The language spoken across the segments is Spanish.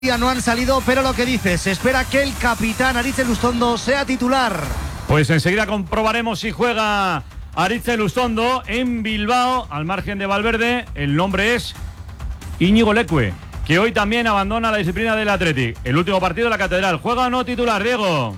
no han salido, pero lo que dice, se espera que el capitán Aritz Elustondo sea titular. Pues enseguida comprobaremos si juega Aritz Elustondo en Bilbao, al margen de Valverde. El nombre es Íñigo Leque, que hoy también abandona la disciplina del Athletic. El último partido de la Catedral. ¿Juega o no titular, Diego?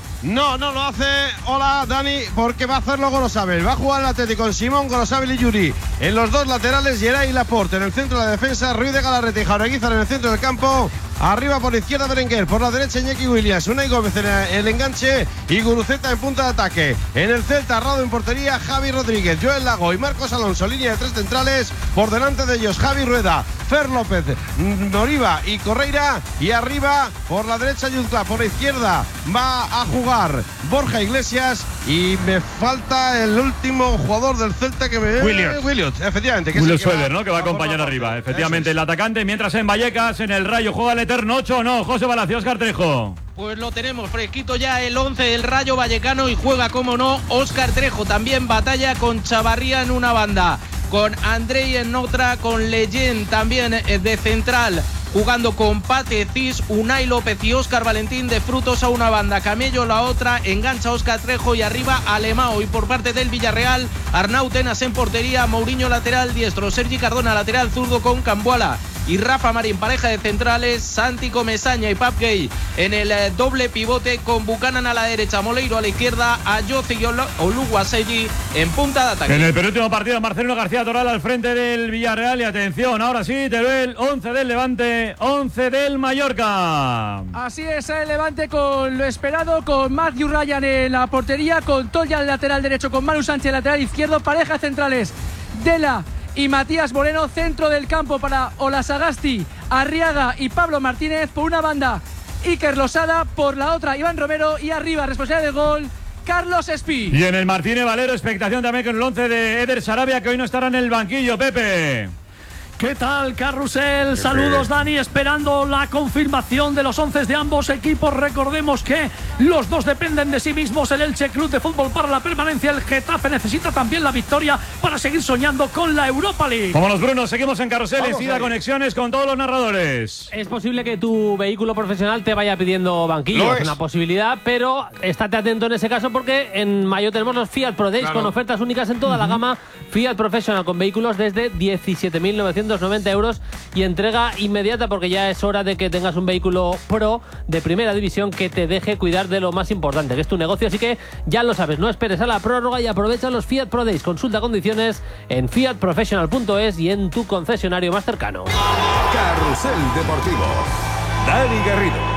No lo hace. Hola, Dani, porque va a hacerlo Gorosabel. Va a jugar el Atlético con Simón, Gorosabel y Yuri. En los dos laterales, Geray y Laporte. En el centro de la defensa, Ruiz de Galarreta y Jaureguizar en el centro del campo. Arriba por la izquierda Berenguer, por la derecha Iñaki Williams, Unai Gómez en el enganche y Guruceta en punta de ataque. En el Celta, Rado en portería, Javi Rodríguez, Joel Lago y Marcos Alonso, línea de tres centrales. Por delante de ellos Javi Rueda, Fer López, Noriva y Correira. Y arriba por la derecha Yuzcla, por la izquierda va a jugar Borja Iglesias. Y me falta el último jugador del Celta que me... Williot, efectivamente. Williot Schroeder, ¿no? Que va a acompañar arriba, efectivamente, el atacante. Mientras en Vallecas, en el Rayo, juega el eterno 8 o no. José Palacio, Óscar Trejo. Pues lo tenemos fresquito ya el 11 del Rayo Vallecano y juega, como no, Óscar Trejo. También batalla con Chavarría en una banda, con Andrei en otra, con Leyen también de central, jugando con Pate Cis, Unai López y Óscar Valentín de Frutos a una banda, Camello la otra, engancha Óscar Trejo y arriba Alemao. Y por parte del Villarreal, Arnau Tenas en portería, Mourinho lateral diestro, Sergi Cardona lateral zurdo con Cambuala y Rafa Marín, pareja de centrales, Santi Comesaña y Pap Gay en el doble pivote, con Buchanan a la derecha, Moleiro a la izquierda, Ayoce y Oluwaseyi en punta de ataque. En el penúltimo partido, Marcelino García Toral al frente del Villarreal. Y atención, ahora sí, Teruel, 11 del Levante, 11 del Mallorca. Así es, el Levante con lo esperado, con Matthew Ryan en la portería, con Toya lateral derecho, con Manu Sánchez lateral izquierdo, parejas centrales, Dela y Matías Moreno, centro del campo para Olasagasti, Arriaga y Pablo Martínez por una banda, Iker Losada por la otra, Iván Romero, y arriba, responsable del gol, Carlos Espí. Y en el Martínez Valero, expectación también con el 11 de Eder Sarabia, que hoy no estará en el banquillo, Pepe. ¿Qué tal, Carrusel? Saludos, Dani, esperando la confirmación de los 11 de ambos equipos. Recordemos que los dos dependen de sí mismos. El Elche Club de Fútbol para la permanencia. El Getafe necesita también la victoria para seguir soñando con la Europa League. Como los Brunos, seguimos en Carrusel, enseguida conexiones con todos los narradores. Es posible que tu vehículo profesional te vaya pidiendo banquillo, es una posibilidad, pero estate atento en ese caso, porque en mayo tenemos los Fiat Pro Days, con ofertas únicas en toda la gama Fiat Professional, con vehículos desde 17.990 euros y entrega inmediata, porque ya es hora de que tengas un vehículo Pro de primera división que te deje cuidar de lo más importante, que es tu negocio. Así que ya lo sabes, no esperes a la prórroga y aprovecha los Fiat Pro Days. Consulta condiciones en fiatprofessional.es y en tu concesionario más cercano. Carrusel Deportivo, Dani Garrido.